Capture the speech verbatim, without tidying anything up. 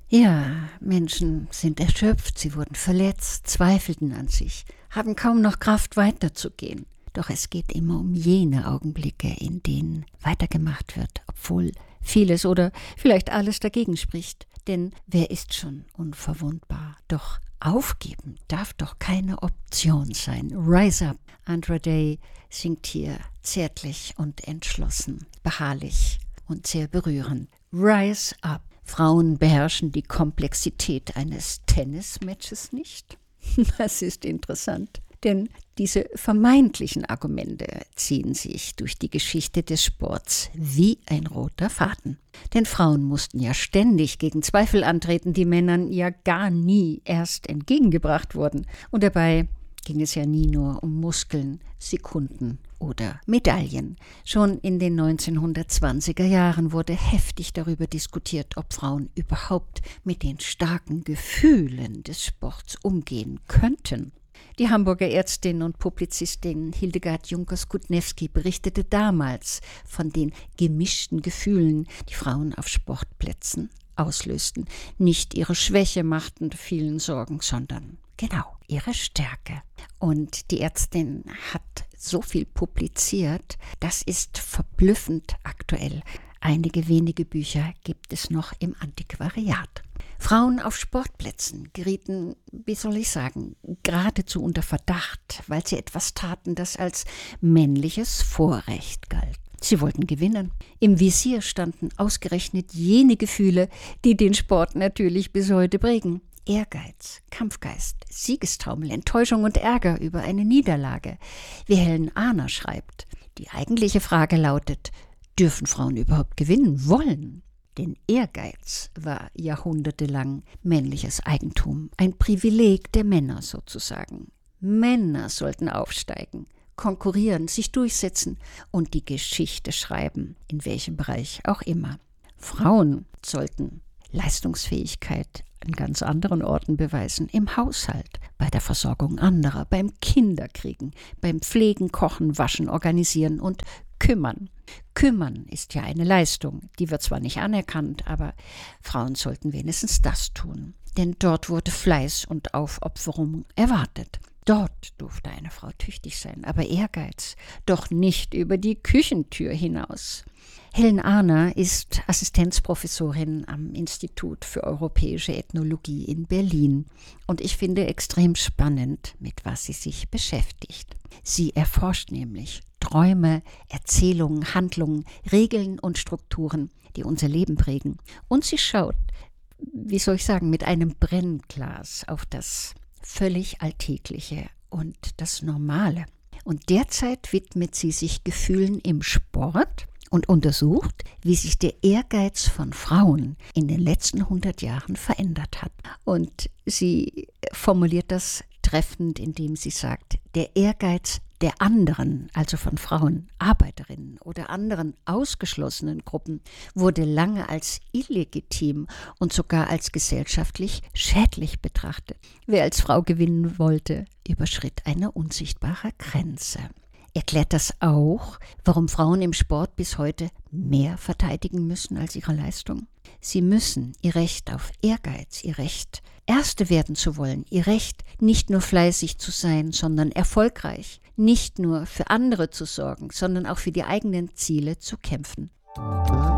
Ja, Menschen sind erschöpft, sie wurden verletzt, zweifelten an sich, haben kaum noch Kraft weiterzugehen. Doch es geht immer um jene Augenblicke, in denen weitergemacht wird, obwohl vieles oder vielleicht alles dagegen spricht. Denn wer ist schon unverwundbar? Doch aufgeben darf doch keine Option sein. Rise up. Andra Day singt hier zärtlich und entschlossen, beharrlich und sehr berührend. Rise up. Frauen beherrschen die Komplexität eines Tennismatches nicht. Das ist interessant, denn diese vermeintlichen Argumente ziehen sich durch die Geschichte des Sports wie ein roter Faden. Denn Frauen mussten ja ständig gegen Zweifel antreten, die Männern ja gar nie erst entgegengebracht wurden. Und dabei ging es ja nie nur um Muskeln, Sekunden oder Medaillen. Schon in den neunzehnhundertzwanziger Jahren wurde heftig darüber diskutiert, ob Frauen überhaupt mit den starken Gefühlen des Sports umgehen könnten. Die Hamburger Ärztin und Publizistin Hildegard Junkers-Kutnewski berichtete damals von den gemischten Gefühlen, die Frauen auf Sportplätzen auslösten. Nicht ihre Schwäche machten vielen Sorgen, sondern genau ihre Stärke. Und die Ärztin hat so viel publiziert, das ist verblüffend aktuell. Einige wenige Bücher gibt es noch im Antiquariat. Frauen auf Sportplätzen gerieten, wie soll ich sagen, geradezu unter Verdacht, weil sie etwas taten, das als männliches Vorrecht galt. Sie wollten gewinnen. Im Visier standen ausgerechnet jene Gefühle, die den Sport natürlich bis heute prägen. Ehrgeiz, Kampfgeist, Siegestaumel, Enttäuschung und Ärger über eine Niederlage. Wie Helen Arner schreibt, die eigentliche Frage lautet, dürfen Frauen überhaupt gewinnen wollen? Denn Ehrgeiz war jahrhundertelang männliches Eigentum, ein Privileg der Männer sozusagen. Männer sollten aufsteigen, konkurrieren, sich durchsetzen und die Geschichte schreiben, in welchem Bereich auch immer. Frauen sollten Leistungsfähigkeit an ganz anderen Orten beweisen, im Haushalt, bei der Versorgung anderer, beim Kinderkriegen, beim Pflegen, Kochen, Waschen, Organisieren und Kümmern. Kümmern ist ja eine Leistung, die wird zwar nicht anerkannt, aber Frauen sollten wenigstens das tun. Denn dort wurde Fleiß und Aufopferung erwartet. Dort durfte eine Frau tüchtig sein, aber Ehrgeiz doch nicht über die Küchentür hinaus. Helen Arner ist Assistenzprofessorin am Institut für Europäische Ethnologie in Berlin. Und ich finde extrem spannend, mit was sie sich beschäftigt. Sie erforscht nämlich Träume, Erzählungen, Handlungen, Regeln und Strukturen, die unser Leben prägen. Und sie schaut, wie soll ich sagen, mit einem Brennglas auf das völlig Alltägliche und das Normale. Und derzeit widmet sie sich Gefühlen im Sport und untersucht, wie sich der Ehrgeiz von Frauen in den letzten hundert Jahren verändert hat. Und sie formuliert das treffend, indem sie sagt, der Ehrgeiz der anderen, also von Frauen, Arbeiterinnen oder anderen ausgeschlossenen Gruppen, wurde lange als illegitim und sogar als gesellschaftlich schädlich betrachtet. Wer als Frau gewinnen wollte, überschritt eine unsichtbare Grenze. Erklärt das auch, warum Frauen im Sport bis heute mehr verteidigen müssen als ihre Leistung? Sie müssen ihr Recht auf Ehrgeiz, ihr Recht, Erste werden zu wollen, ihr Recht, nicht nur fleißig zu sein, sondern erfolgreich, nicht nur für andere zu sorgen, sondern auch für die eigenen Ziele zu kämpfen.